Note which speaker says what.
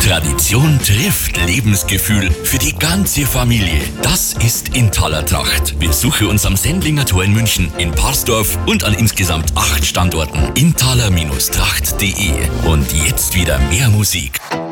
Speaker 1: Tradition trifft Lebensgefühl für die ganze Familie. Das ist Intaler Tracht. Besuche uns am Sendlinger Tor in München, in Parsdorf und an insgesamt 8 Standorten. Intaler-Tracht.de. Und jetzt wieder mehr Musik.